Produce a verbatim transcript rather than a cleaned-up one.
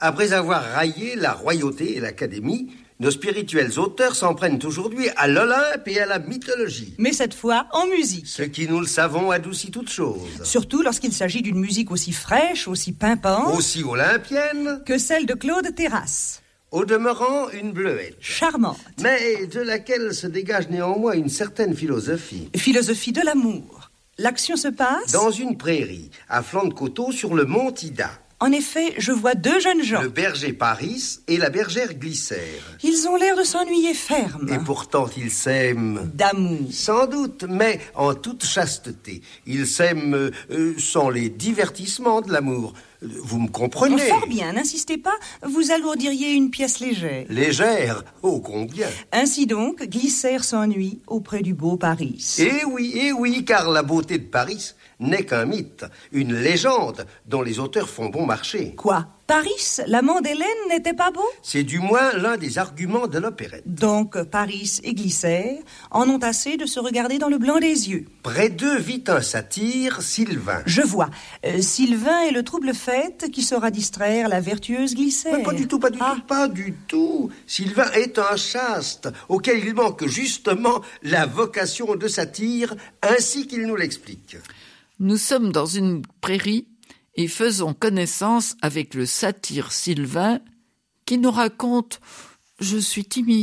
Après avoir raillé la royauté et l'Académie, nos spirituels auteurs s'en prennent aujourd'hui à l'Olympe et à la mythologie. Mais cette fois, en musique. Ce qui, nous le savons, adoucit toutes choses. Surtout lorsqu'il s'agit d'une musique aussi fraîche, aussi pimpante... Aussi olympienne... que celle de Claude Terrasse. Au demeurant, une bleuette. Charmante. Mais de laquelle se dégage néanmoins une certaine philosophie. Philosophie de l'amour. L'action se passe... dans une prairie, à flanc de coteau, sur le mont Ida. En effet, je vois deux jeunes gens. Le berger Paris et la bergère Glycère. Ils ont l'air de s'ennuyer ferme. Et pourtant, ils s'aiment... d'amour. Sans doute, mais en toute chasteté. Ils s'aiment euh, euh, sans les divertissements de l'amour. Vous me comprenez? Fort bien, n'insistez pas, vous alourdiriez une pièce légère. Légère? Oh, combien? Ainsi donc, Glycère s'ennuie auprès du beau Paris. Eh oui, eh oui, car la beauté de Paris n'est qu'un mythe, une légende dont les auteurs font bon marché. Quoi? Paris, l'amant d'Hélène, n'était pas beau? C'est du moins l'un des arguments de l'opérette. Donc, Paris et Glycère en ont assez de se regarder dans le blanc des yeux. Près d'eux vit un satyre, Sylvain. Je vois. Euh, Sylvain est le trouble fête qui saura distraire la vertueuse Glycère. Mais pas du tout, pas du ah. tout, pas du tout. Sylvain est un chaste, auquel il manque justement la vocation de satyre, ainsi qu'il nous l'explique. Nous sommes dans une prairie et faisons connaissance avec le satyre Sylvain qui nous raconte « Je suis timide ».